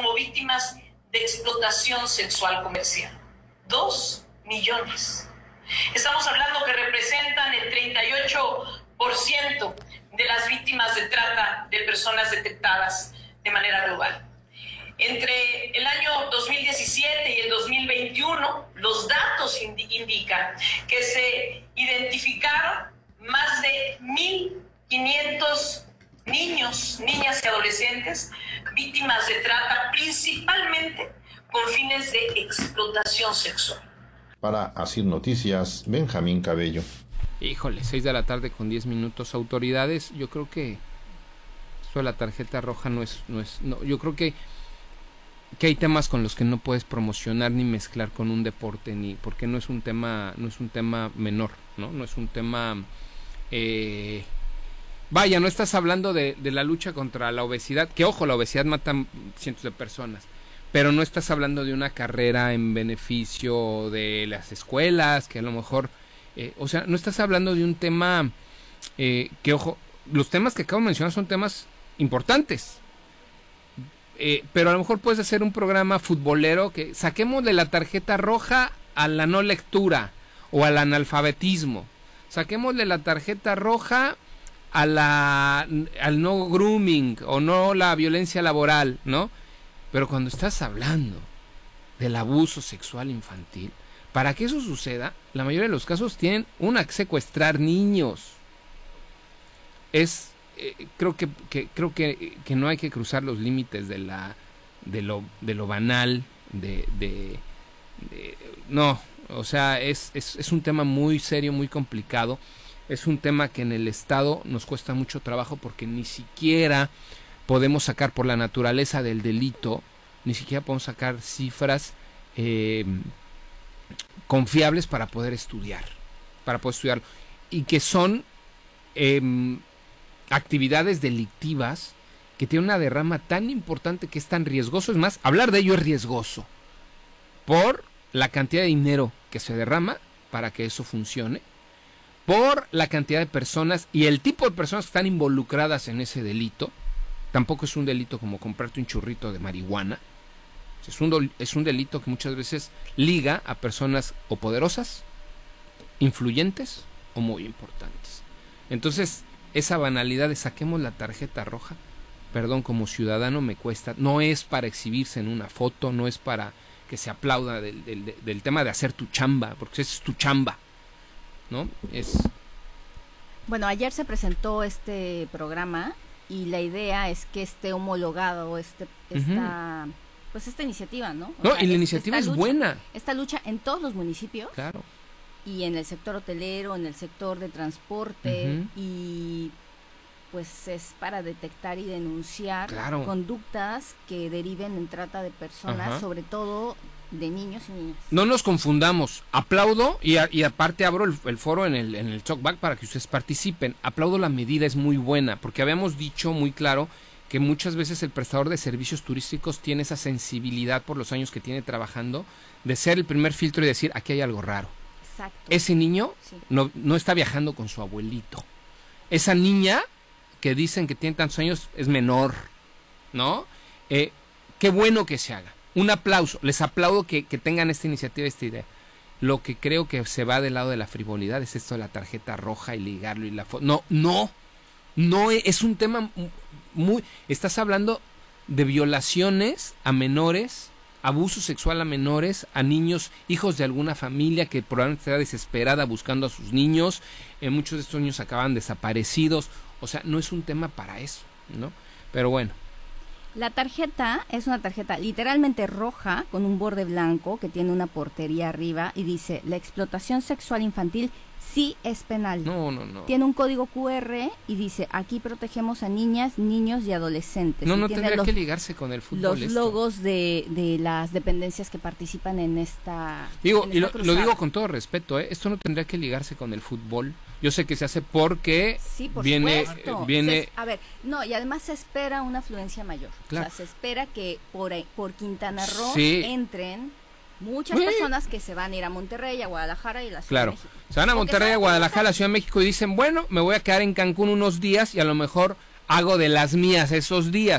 como víctimas de explotación sexual comercial. 2 millones. Estamos hablando que representan el 38% de las víctimas de trata de personas detectadas de manera global. Entre el año 2017 y el 2021, los datos indican que se identificaron más de 1.500 niños, niñas y adolescentes víctimas de trata, principalmente con fines de explotación sexual. Para Asir Noticias, Benjamín Cabello. Híjole, 6 de la tarde con 10 minutos. Autoridades, yo creo que esto de la tarjeta roja no, yo creo que hay temas con los que no puedes promocionar ni mezclar con un deporte, ni porque no es un tema menor, no es un tema vaya, no estás hablando de la lucha contra la obesidad, que ojo, la obesidad mata cientos de personas, pero no estás hablando de una carrera en beneficio de las escuelas, que a lo mejor o sea, no estás hablando de un tema que ojo, los temas que acabo de mencionar son temas importantes, pero a lo mejor puedes hacer un programa futbolero que saquemos de la tarjeta roja a la no lectura o al analfabetismo, saquemos de la tarjeta roja al no grooming o no la violencia laboral, ¿no? Pero cuando estás hablando del abuso sexual infantil, para que eso suceda, la mayoría de los casos tienen que secuestrar niños. Creo que no hay que cruzar los límites de lo banal, no, o sea, es un tema muy serio, muy complicado. Es un tema que en el Estado nos cuesta mucho trabajo porque ni siquiera podemos sacar, por la naturaleza del delito, ni siquiera podemos sacar cifras confiables para poder estudiarlo, y que son actividades delictivas que tienen una derrama tan importante que es tan riesgoso. Es más, hablar de ello es riesgoso por la cantidad de dinero que se derrama para que eso funcione, por la cantidad de personas y el tipo de personas que están involucradas en ese delito. Tampoco es un delito como comprarte un churrito de marihuana. Es un delito que muchas veces liga a personas o poderosas, influyentes o muy importantes. Entonces, esa banalidad de saquemos la tarjeta roja, perdón, como ciudadano me cuesta. No es para exhibirse en una foto, no es para que se aplauda del tema de hacer tu chamba, porque esa es tu chamba, ¿no? Bueno, ayer se presentó este programa y la idea es que esté homologado esta iniciativa, ¿no? No, y la iniciativa es buena. Esta lucha en todos los municipios. Claro. Y en el sector hotelero, en el sector de transporte, y pues es para detectar y denunciar conductas que deriven en trata de personas, sobre todo de niños y niñas. No nos confundamos, aplaudo y aparte abro el foro en el talkback para que ustedes participen. Aplaudo la medida, es muy buena, porque habíamos dicho muy claro que muchas veces el prestador de servicios turísticos tiene esa sensibilidad por los años que tiene trabajando de ser el primer filtro y decir, aquí hay algo raro. Exacto. Ese niño no está viajando con su abuelito. Esa niña que dicen que tiene tantos años es menor, ¿no? Qué bueno que se haga. Un aplauso. Les aplaudo que tengan esta iniciativa, esta idea. Lo que creo que se va del lado de la frivolidad es esto de la tarjeta roja y ligarlo y la foto. No es un tema muy... Estás hablando de violaciones a menores, abuso sexual a menores, a niños, hijos de alguna familia que probablemente está desesperada buscando a sus niños. Muchos de estos niños acaban desaparecidos. O sea, no es un tema para eso, ¿no? Pero bueno. La tarjeta es una tarjeta literalmente roja con un borde blanco que tiene una portería arriba y dice, la explotación sexual infantil sí es penal. No. Tiene un código QR y dice, aquí protegemos a niñas, niños y adolescentes. No tendría que ligarse con el fútbol. Los logos de las dependencias que participan en esta... Lo digo con todo respeto, esto no tendría que ligarse con el fútbol. Yo sé que se hace porque viene... y además se espera una afluencia mayor. Claro. O sea, se espera que por Quintana Roo entren muchas personas que se van a ir a Monterrey, a Guadalajara y a la Ciudad de México. Se van a Monterrey, a Guadalajara, a la Ciudad de México y dicen, bueno, me voy a quedar en Cancún unos días y a lo mejor hago de las mías esos días.